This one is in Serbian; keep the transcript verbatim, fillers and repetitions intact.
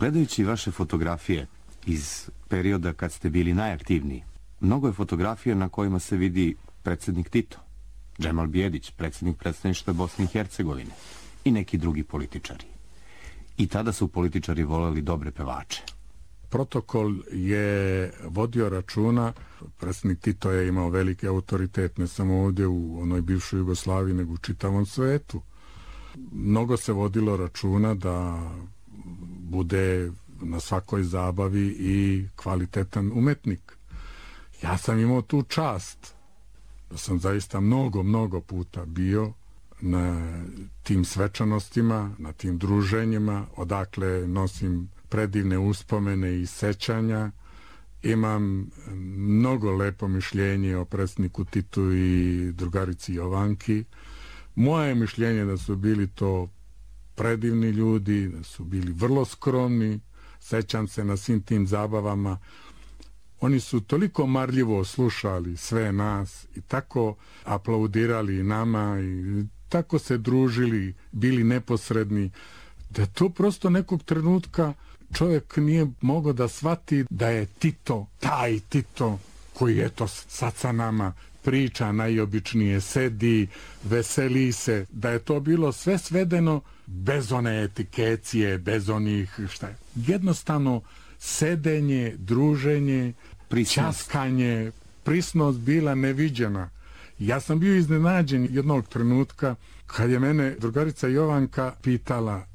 Gledajući vaše fotografije iz perioda kad ste bili najaktivniji, mnogo je fotografija na kojima se vidi predsjednik Tito, Džemal Bijedić, predsjednik predstavništva Bosne i Hercegovine i neki drugi političari. I tada su političari voleli dobre pevače. Protokol je vodio računa, predsjednik Tito je imao veliki autoritet ne samo ovdje u onoj bivšoj Jugoslaviji, nego u čitavom svetu. Mnogo se vodilo računa da bude na svakoj zabavi i kvalitetan umetnik. Ja sam imao tu čast da sam zaista mnogo, mnogo puta bio na tim svečanostima, na tim druženjima, odakle nosim predivne uspomene i sećanja. Imam mnogo lepo mišljenje o predsjedniku Titu i drugarici Jovanki. Moje mišljenje da su bili to predivni ljudi, da su bili vrlo skromni. Sećam se na svim tim zabavama. Oni su toliko marljivo slušali sve nas i tako aplaudirali nama i tako se družili, bili neposredni, da to prosto nekog trenutka čovjek nije mogao da shvati da je Tito, taj Tito koji eto sad sa nama priča, najobičnije sedi, veseli se, da je to bilo sve svedeno bez one etikecije, bez onih šta je. Jednostavno sedenje, druženje, časkanje, prisnost bila neviđena. Ja sam bio iznenađen jednog trenutka kad je mene drugarica Jovanka pitala: